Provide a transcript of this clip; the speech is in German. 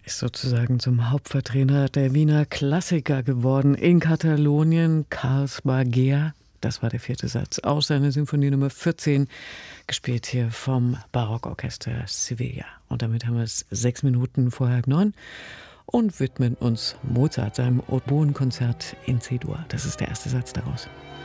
Ist sozusagen zum Hauptvertreter der Wiener Klassiker geworden. In Katalonien, Carles Baguer, das war der 4. Satz aus seiner Symphonie Nummer 14, gespielt hier vom Barockorchester Sevilla. Und damit haben wir es 6 Minuten vor 8:30 und widmen uns Mozart, seinem Oboenkonzert in C-Dur. Das ist der erste Satz daraus.